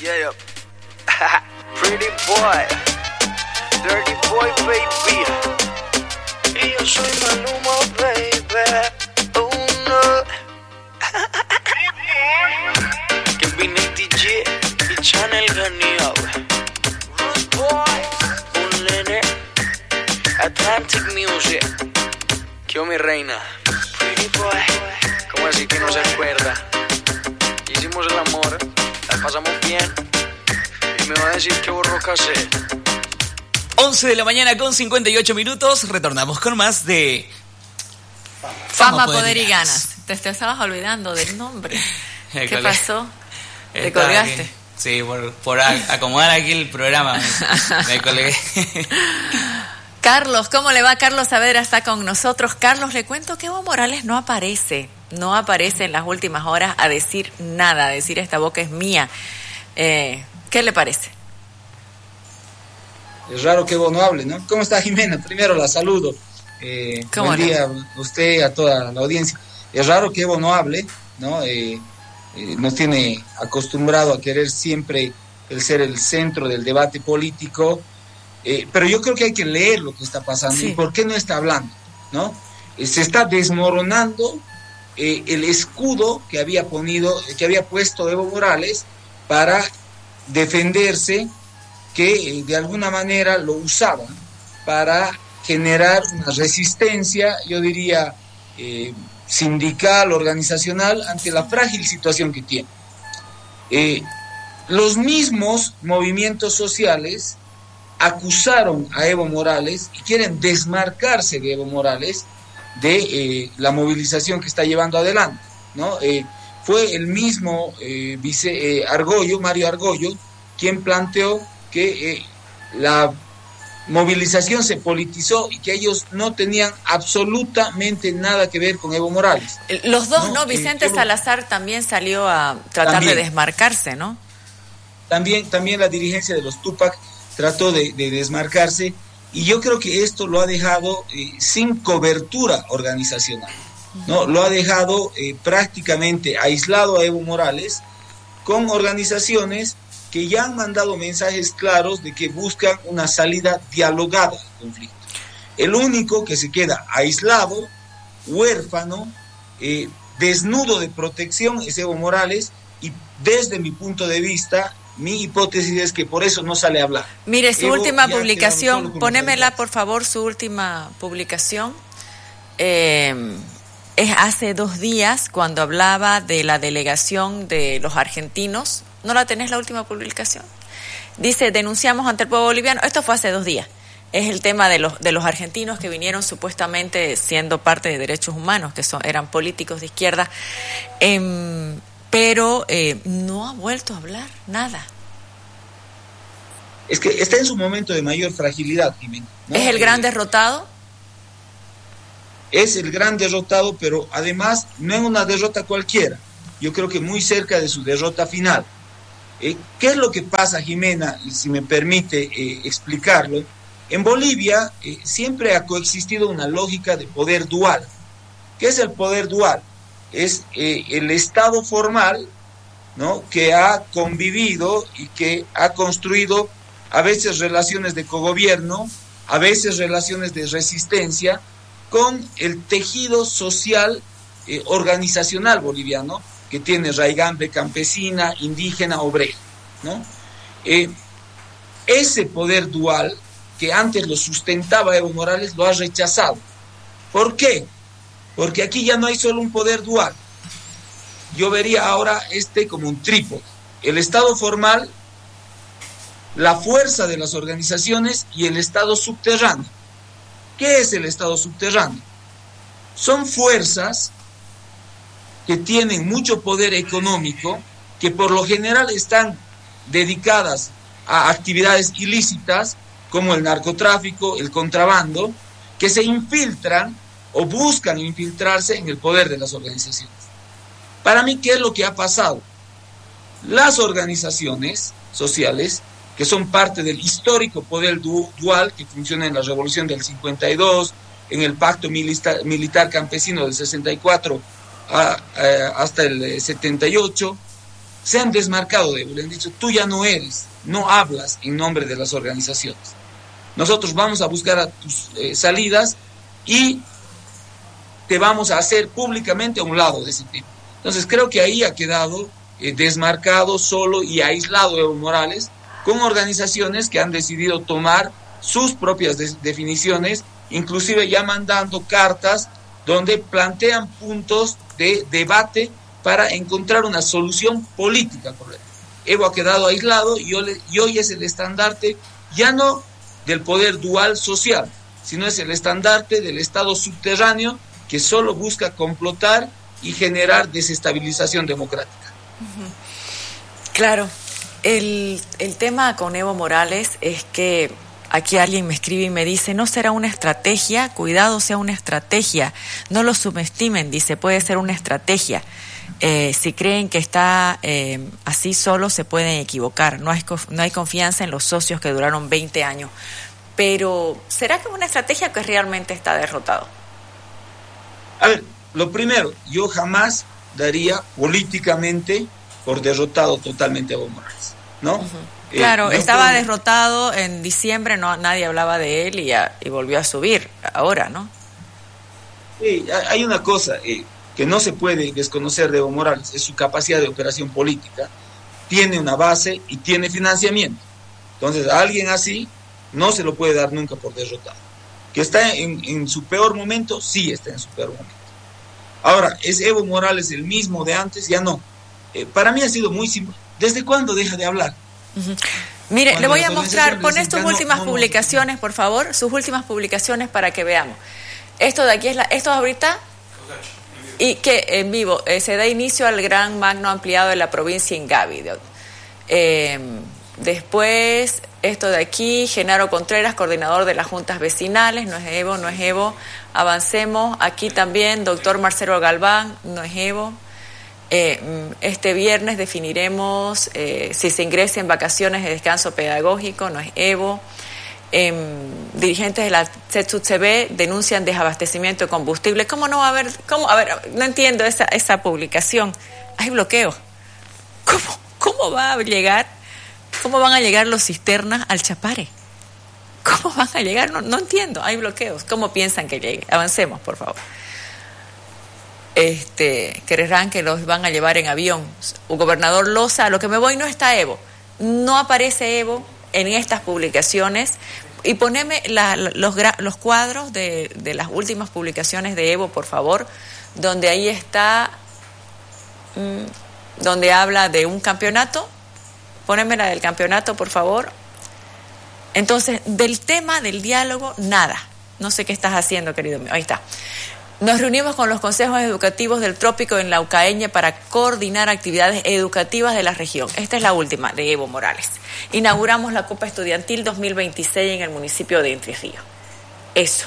Yeah. Pretty boy. Dirty boy, baby. Y yo soy Maluma, baby. Oh, no. Que vine DJ y Channel ganó. Rude boy. Un nene. Atlantic Music. Que mi reina. Pretty boy. ¿Cómo así que no se acuerda? Hicimos el amor, la pasamos bien. Y me va a decir que borró cassette. 11 de la mañana con 58 minutos. Retornamos con más de Fama, Poder y Ganas. Te estabas olvidando del nombre. ¿Qué pasó? ¿Te colgaste? Sí, por acomodar aquí el programa me colgué. Carlos, ¿cómo le va? Carlos Saavedra está con nosotros. Carlos, le cuento que Evo Morales no aparece en las últimas horas a decir nada, a decir esta boca es mía. ¿Qué le parece? Es raro que Evo no hable, ¿no? ¿Cómo está, Jimena? Primero la saludo. Buen día a usted, a toda la audiencia. Es raro que Evo no hable, ¿no? Nos tiene acostumbrado a querer siempre el ser el centro del debate político, pero yo creo que hay que leer lo que está pasando. Sí. ¿Y por qué no está hablando? ¿No? Se está desmoronando el escudo que había puesto Evo Morales para defenderse, que de alguna manera lo usaban para generar una resistencia, yo diría, sindical, organizacional, ante la frágil situación que tiene. Los mismos movimientos sociales acusaron a Evo Morales y quieren desmarcarse de Evo Morales de la movilización que está llevando adelante, ¿no? Fue el mismo Mario Argollo, quien planteó que la movilización se politizó y que ellos no tenían absolutamente nada que ver con Evo Morales. Los dos, ¿no? Vicente Salazar también salió a tratar de desmarcarse, ¿no? También la dirigencia de los Tupac trató de desmarcarse, y yo creo que esto lo ha dejado sin cobertura organizacional, ¿no? Lo ha dejado prácticamente aislado a Evo Morales, con organizaciones que ya han mandado mensajes claros de que buscan una salida dialogada al conflicto. El único que se queda aislado, huérfano, desnudo de protección es Evo Morales, y desde mi punto de vista, mi hipótesis es que por eso no sale a hablar. Mire, su última publicación, ponémela por favor, su última publicación. Es hace 2 días, cuando hablaba de la delegación de los argentinos. ¿No la tenés, la última publicación? Dice, denunciamos ante el pueblo boliviano. Esto fue hace 2 días. Es el tema de los argentinos que vinieron supuestamente siendo parte de derechos humanos, que eran políticos de izquierda, pero no ha vuelto a hablar nada. Es que está en su momento de mayor fragilidad, Jimena, ¿no? ¿Es el gran derrotado? Es el gran derrotado, pero además no es una derrota cualquiera. Yo creo que muy cerca de su derrota final. ¿Qué es lo que pasa, Jimena? Y si me permite explicarlo. En Bolivia siempre ha coexistido una lógica de poder dual. ¿Qué es el poder dual? Es el Estado formal, ¿no?, que ha convivido y que ha construido a veces relaciones de cogobierno, a veces relaciones de resistencia, con el tejido social organizacional boliviano, que tiene raigambre campesina, indígena, obrera, ¿no? Ese poder dual que antes lo sustentaba Evo Morales lo ha rechazado. ¿Por qué? Porque aquí ya no hay solo un poder dual. Yo vería ahora como un trípode. El Estado formal, la fuerza de las organizaciones y el Estado subterráneo. ¿Qué es el Estado subterráneo? Son fuerzas que tienen mucho poder económico, que por lo general están dedicadas a actividades ilícitas, como el narcotráfico, el contrabando, que se infiltran o buscan infiltrarse en el poder de las organizaciones. Para mí, ¿qué es lo que ha pasado? Las organizaciones sociales, que son parte del histórico poder dual que funciona en la Revolución del 52, en el Pacto Militar Campesino del 64 hasta el 78, se han desmarcado de Evo, le han dicho, tú ya no eres, no hablas en nombre de las organizaciones. Nosotros vamos a buscar a tus salidas y te vamos a hacer públicamente a un lado de ese tema. Entonces creo que ahí ha quedado desmarcado, solo y aislado Evo Morales, con organizaciones que han decidido tomar sus propias definiciones, inclusive ya mandando cartas donde plantean puntos de debate para encontrar una solución política al problema. Evo ha quedado aislado y hoy es el estandarte ya no del poder dual social, sino es el estandarte del Estado subterráneo que solo busca complotar y generar desestabilización democrática. Claro, el tema con Evo Morales es que aquí alguien me escribe y me dice, no será una estrategia, cuidado sea una estrategia, no lo subestimen, dice, puede ser una estrategia. Si creen que está así solo se pueden equivocar, no hay confianza en los socios que duraron 20 años. Pero, ¿será que es una estrategia que realmente está derrotado? A ver, lo primero, yo jamás daría políticamente por derrotado totalmente a Evo Morales, ¿no? Uh-huh. Claro, estaba derrotado en diciembre, nadie hablaba de él y volvió a subir ahora, ¿no? Sí, hay una cosa que no se puede desconocer de Evo Morales, es su capacidad de operación política. Tiene una base y tiene financiamiento. Entonces, a alguien así no se lo puede dar nunca por derrotado. Que está en su peor momento, sí está en su peor momento. Ahora, ¿es Evo Morales el mismo de antes? Ya no. Para mí ha sido muy simple. ¿Desde cuándo deja de hablar? Uh-huh. Mire, le voy a mostrar, pon tus últimas publicaciones, por favor, sus últimas publicaciones para que veamos. Esto de aquí esto es ahorita, y que en vivo se da inicio al gran magno ampliado de la provincia Ingavi. Después, esto de aquí, Genaro Contreras, coordinador de las juntas vecinales, no es Evo. Avancemos, aquí también, doctor Marcelo Galván, no es Evo. Este viernes definiremos si se ingresa en vacaciones de descanso pedagógico, no es Evo. Dirigentes de la CETUCB denuncian desabastecimiento de combustible. ¿Cómo no va a haber? A ver, no entiendo esa publicación. Hay bloqueo. ¿Cómo va a llegar? ¿Cómo van a llegar los cisternas al Chapare? ¿Cómo van a llegar? No entiendo. Hay bloqueos. ¿Cómo piensan que llegue? Avancemos, por favor. Creerán que los van a llevar en avión. Gobernador Loza, a lo que me voy no está Evo. No aparece Evo en estas publicaciones. Y poneme los cuadros de las últimas publicaciones de Evo, por favor, donde ahí está, donde habla de un campeonato. Poneme la del campeonato, por favor. Entonces, del tema del diálogo, nada. No sé qué estás haciendo, querido mío. Ahí está. Nos reunimos con los consejos educativos del Trópico en Laucaeña para coordinar actividades educativas de la región. Esta es la última, de Evo Morales. Inauguramos la Copa Estudiantil 2026 en el municipio de Entre Ríos. Eso.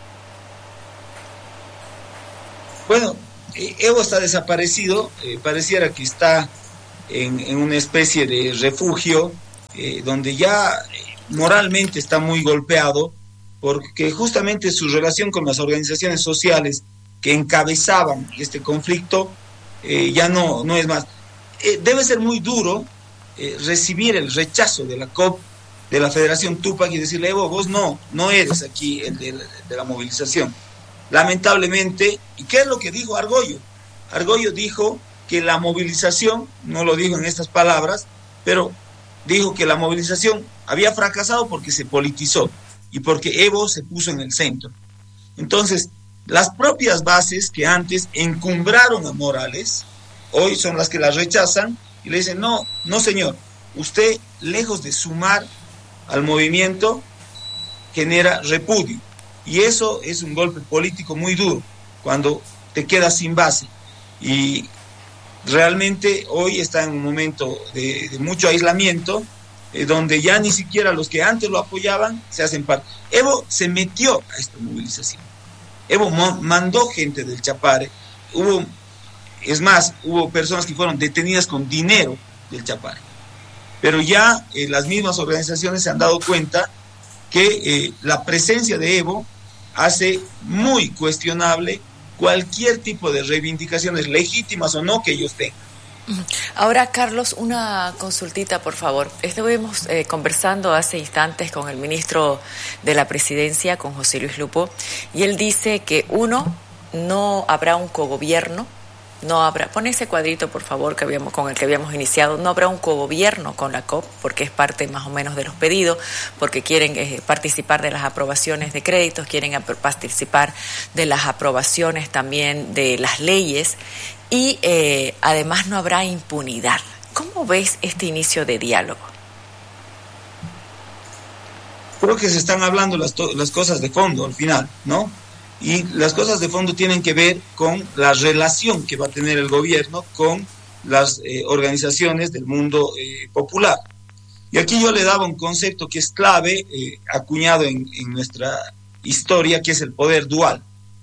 Bueno, Evo está desaparecido. Pareciera que está en una especie de refugio, donde ya moralmente está muy golpeado, porque justamente su relación con las organizaciones sociales que encabezaban este conflicto ya no es más. Debe ser muy duro recibir el rechazo de la COP, de la Federación Tupac, y decirle, Evo, vos no eres aquí el de la movilización. Lamentablemente, ¿y qué es lo que dijo Argüello? Argüello dijo que la movilización, no lo dijo en estas palabras, pero dijo que la movilización había fracasado porque se politizó y porque Evo se puso en el centro. Entonces, las propias bases que antes encumbraron a Morales, hoy son las que la rechazan y le dicen, no señor, usted, lejos de sumar al movimiento, genera repudio. Y eso es un golpe político muy duro, cuando te quedas sin base. Y realmente hoy está en un momento de mucho aislamiento, donde ya ni siquiera los que antes lo apoyaban se hacen parte. Evo se metió a esta movilización. Evo mandó gente del Chapare. Hubo personas que fueron detenidas con dinero del Chapare. Pero ya las mismas organizaciones se han dado cuenta que la presencia de Evo hace muy cuestionable cualquier tipo de reivindicaciones legítimas o no que ellos tengan. Ahora, Carlos, una consultita, por favor. Estuvimos conversando hace instantes con el ministro de la Presidencia, con José Luis Lupo, y él dice que no habrá un cogobierno, pon ese cuadrito, por favor, con el que habíamos iniciado, no habrá un cogobierno con la COP, porque es parte más o menos de los pedidos, porque quieren participar de las aprobaciones de créditos, quieren participar de las aprobaciones también de las leyes, y además no habrá impunidad. ¿Cómo ves este inicio de diálogo? Creo que se están hablando las cosas de fondo al final, ¿no? Y las cosas de fondo tienen que ver con la relación que va a tener el gobierno con las organizaciones del mundo popular. Y aquí yo le daba un concepto que es clave, acuñado en nuestra historia, que es el poder dual.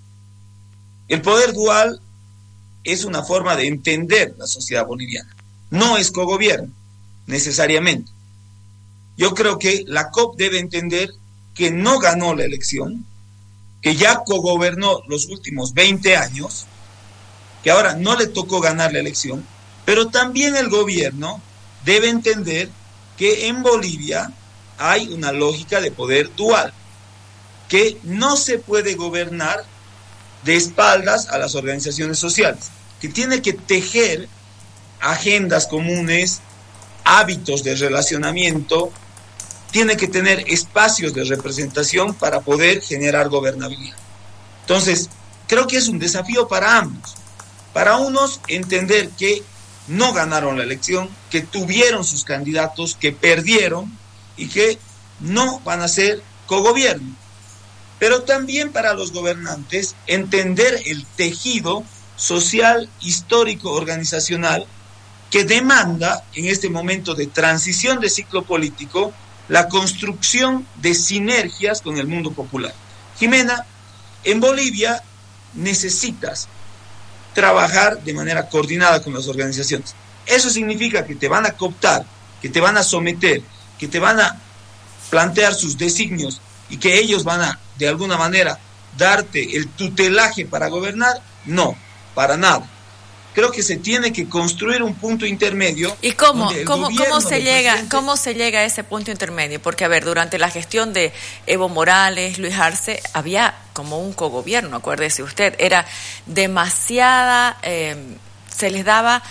El poder dual es una forma de entender la sociedad boliviana. No es cogobierno, necesariamente. Yo creo que la COP debe entender que no ganó la elección, que ya cogobernó los últimos 20 años, que ahora no le tocó ganar la elección, pero también el gobierno debe entender que en Bolivia hay una lógica de poder dual, que no se puede gobernar de espaldas a las organizaciones sociales, que tiene que tejer agendas comunes, hábitos de relacionamiento, tiene que tener espacios de representación para poder generar gobernabilidad. Entonces, creo que es un desafío para ambos. Para unos, entender que no ganaron la elección, que tuvieron sus candidatos, que perdieron y que no van a ser cogobierno. Pero también para los gobernantes, entender el tejido social, histórico, organizacional, que demanda en este momento de transición de ciclo político la construcción de sinergias con el mundo popular. Jimena, en Bolivia necesitas trabajar de manera coordinada con las organizaciones. Eso significa que te van a cooptar, que te van a someter, que te van a plantear sus designios y que ellos van a, de alguna manera, darte el tutelaje para gobernar. No, para nada. Creo que se tiene que construir un punto intermedio. ¿Y cómo se llega a ese punto intermedio? Porque, a ver, durante la gestión de Evo Morales, Luis Arce, había como un cogobierno, acuérdese usted, era demasiada, se les daba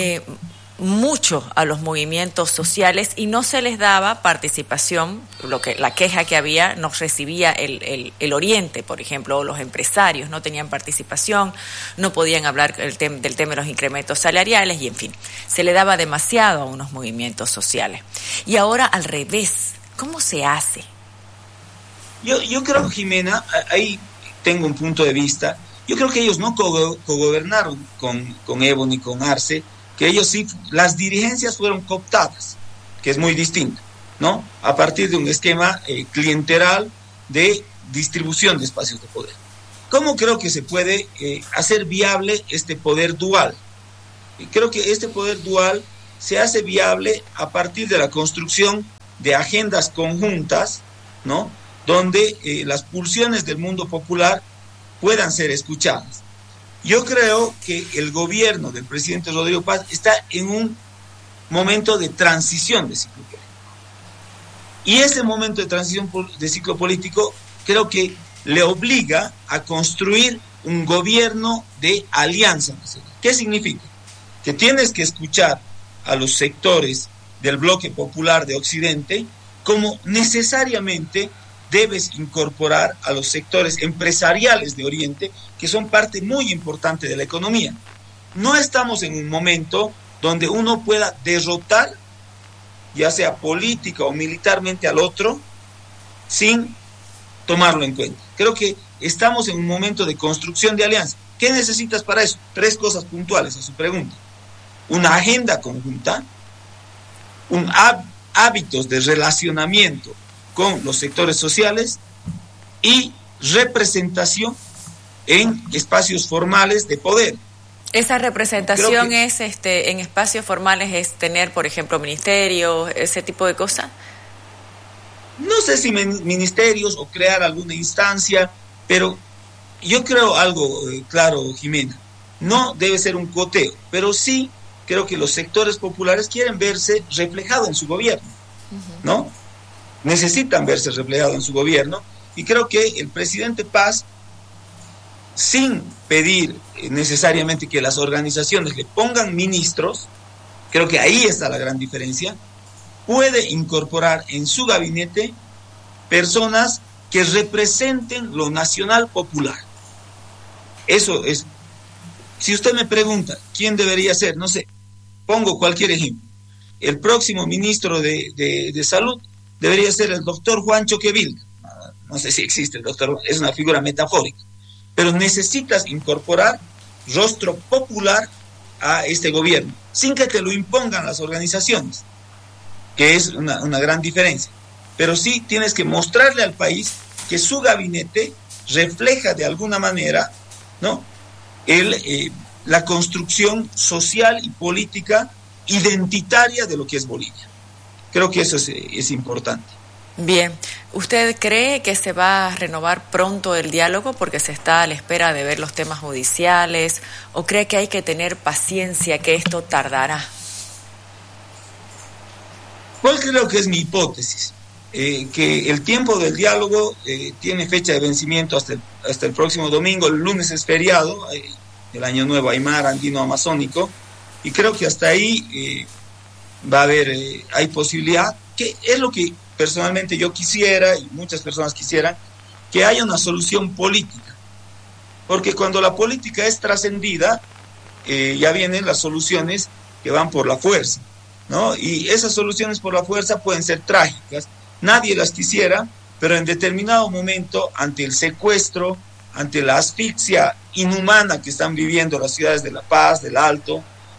mucho a los movimientos sociales y no se les daba participación. La queja que había, nos recibía el Oriente, por ejemplo, o los empresarios no tenían participación, no podían hablar del tema de los incrementos salariales y, en fin, se le daba demasiado a unos movimientos sociales. Y ahora al revés, ¿cómo se hace? Yo creo, Jimena, ahí tengo un punto de vista. Yo creo que ellos no cogobernaron con Evo ni con Arce, que ellos sí, las dirigencias fueron cooptadas, que es muy distinto, ¿no? A partir de un esquema clientelar de distribución de espacios de poder. ¿Cómo creo que se puede hacer viable este poder dual? Creo que este poder dual se hace viable a partir de la construcción de agendas conjuntas, ¿no? Donde las pulsiones del mundo popular puedan ser escuchadas. Yo creo que el gobierno del presidente Rodrigo Paz está en un momento de transición de ciclo político. Y ese momento de transición de ciclo político creo que le obliga a construir un gobierno de alianza nacional. ¿Qué significa? Que tienes que escuchar a los sectores del bloque popular de Occidente, como necesariamente debes incorporar a los sectores empresariales de Oriente, que son parte muy importante de la economía. No estamos en un momento donde uno pueda derrotar, ya sea política o militarmente, al otro, sin tomarlo en cuenta. Creo que estamos en un momento de construcción de alianza. ¿Qué necesitas para eso? 3 cosas puntuales a su pregunta. Una agenda conjunta, hábitos de relacionamiento con los sectores sociales y representación en espacios formales de poder. Esa representación es en espacios formales, es tener, por ejemplo, ministerios, ese tipo de cosas. No sé si ministerios o crear alguna instancia, pero yo creo algo claro, Jimena. No debe ser un coteo, pero sí creo que los sectores populares quieren verse reflejados en su gobierno, ¿no? Necesitan verse reflejados en su gobierno, y creo que el presidente Paz, sin pedir necesariamente que las organizaciones le pongan ministros, creo que ahí está la gran diferencia, puede incorporar en su gabinete personas que representen lo nacional popular. Eso es. Si usted me pregunta quién debería ser, no sé, pongo cualquier ejemplo. El próximo ministro de Salud debería ser el doctor Juancho Quevilga. No sé si existe el doctor, es una figura metafórica. Pero necesitas incorporar rostro popular a este gobierno, sin que te lo impongan las organizaciones, que es una gran diferencia. Pero sí tienes que mostrarle al país que su gabinete refleja de alguna manera, ¿no?, la construcción social y política identitaria de lo que es Bolivia. Creo que eso es importante. Bien, ¿usted cree que se va a renovar pronto el diálogo porque se está a la espera de ver los temas judiciales, o cree que hay que tener paciencia, que esto tardará? ¿Cuál creo que es mi hipótesis? Que el tiempo del diálogo tiene fecha de vencimiento hasta el próximo domingo. El lunes es feriado, el Año Nuevo Aymara Andino Amazónico, y creo que hasta ahí va a haber, hay posibilidad, que es lo que personalmente yo quisiera, y muchas personas quisieran, que haya una solución política, porque cuando la política es trascendida, ya vienen las soluciones que van por la fuerza, ¿no? Y esas soluciones por la fuerza pueden ser trágicas. Nadie las quisiera, pero en determinado momento, ante el secuestro, ante la asfixia inhumana que están viviendo las ciudades de La Paz, del Alto,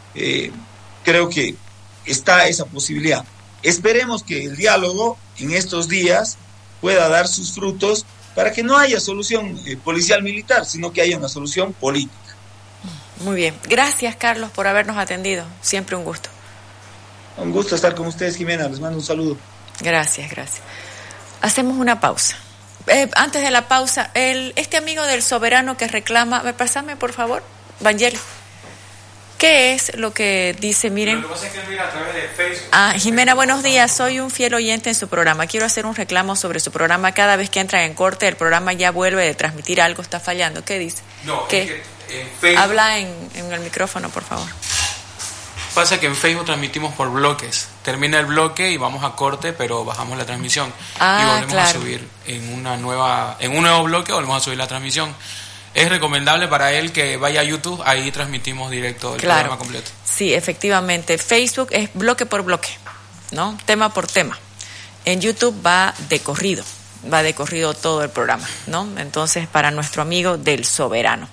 creo que está esa posibilidad. Esperemos que el diálogo en estos días pueda dar sus frutos para que no haya solución policial-militar, sino que haya una solución política. Muy bien. Gracias, Carlos, por habernos atendido. Siempre un gusto. Un gusto estar con ustedes, Jimena. Les mando un saludo. Gracias. Hacemos una pausa. Antes de la pausa, este amigo del soberano que reclama, pásame por favor, Vangeli. ¿Qué es lo que dice? Miren. Lo que pasa es que él mira a través de Facebook. Jimena, buenos días. Soy un fiel oyente en su programa. Quiero hacer un reclamo sobre su programa. Cada vez que entran en corte, el programa ya vuelve de transmitir algo, está fallando. ¿Qué dice? No, ¿qué? Es que en Facebook... Habla en el micrófono, por favor. Pasa que en Facebook transmitimos por bloques. Termina el bloque y vamos a corte, pero bajamos la transmisión. Y volvemos a subir en un nuevo bloque, volvemos a subir la transmisión. Es recomendable para él que vaya a YouTube, ahí transmitimos directo el programa completo. Sí, efectivamente. Facebook es bloque por bloque, ¿no? Tema por tema. En YouTube va de corrido todo el programa, ¿no? Entonces, para nuestro amigo del soberano.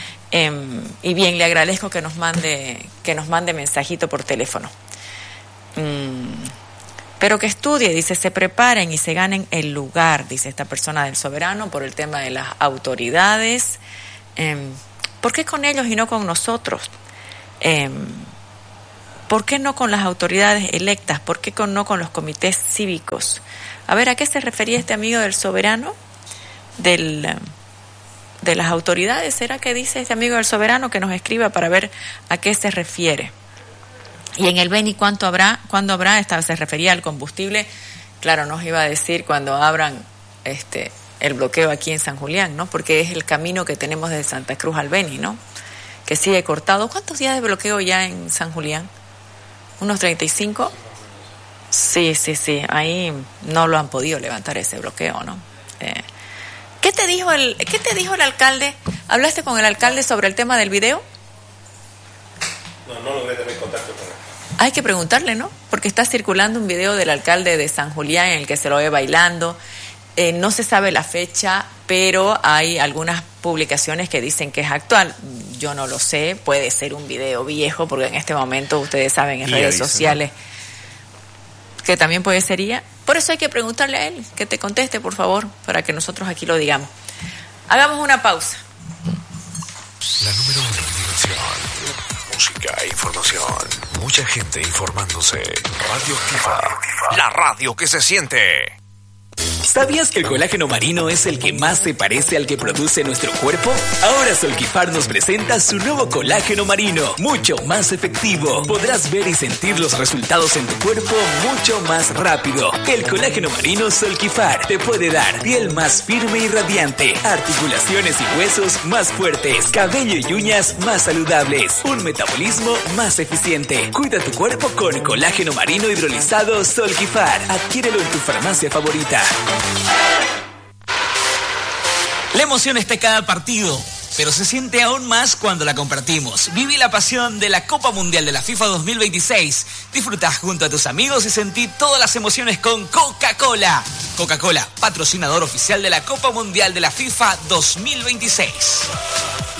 Y bien, le agradezco que nos mande mensajito por teléfono. Pero que estudie, dice, se preparen y se ganen el lugar, dice esta persona del soberano, por el tema de las autoridades. ¿Por qué con ellos y no con nosotros? ¿Por qué no con las autoridades electas? ¿Por qué no con los comités cívicos? A ver, ¿a qué se refería este amigo del soberano? De las autoridades, ¿será que dice este amigo del soberano? Que nos escriba para ver a qué se refiere. Y en el Beni, ¿cuándo habrá? Se refería al combustible. Claro, nos iba a decir cuando abran el bloqueo aquí en San Julián, ¿no? Porque es el camino que tenemos desde Santa Cruz al Beni, ¿no? Que sigue cortado. ¿Cuántos días de bloqueo ya en San Julián? ¿Unos 35? Sí. Ahí no lo han podido levantar ese bloqueo, ¿no? ¿Qué te dijo el alcalde? ¿Hablaste con el alcalde sobre el tema del video? No logré tener contacto con él. Hay que preguntarle, ¿no? Porque está circulando un video del alcalde de San Julián en el que se lo ve bailando. No se sabe la fecha, pero hay algunas publicaciones que dicen que es actual. Yo no lo sé, puede ser un video viejo, porque en este momento ustedes saben en redes sociales que también puede ser IA. Por eso hay que preguntarle a él, que te conteste, por favor, para que nosotros aquí lo digamos. Hagamos una pausa. La número 1 en diversión, música e información. Mucha gente informándose. Radio Activa, la radio que se siente. ¿Sabías que el colágeno marino es el que más se parece al que produce nuestro cuerpo? Ahora Solquifar nos presenta su nuevo colágeno marino, mucho más efectivo. Podrás ver y sentir los resultados en tu cuerpo mucho más rápido. El colágeno marino Solquifar te puede dar piel más firme y radiante, articulaciones y huesos más fuertes, cabello y uñas más saludables, un metabolismo más eficiente. Cuida tu cuerpo con colágeno marino hidrolizado Solquifar. Adquiérelo en tu farmacia favorita. La emoción está en cada partido, pero se siente aún más cuando la compartimos. Viví la pasión de la Copa Mundial de la FIFA 2026. Disfrutá junto a tus amigos y sentí todas las emociones con Coca-Cola. Coca-Cola, patrocinador oficial de la Copa Mundial de la FIFA 2026.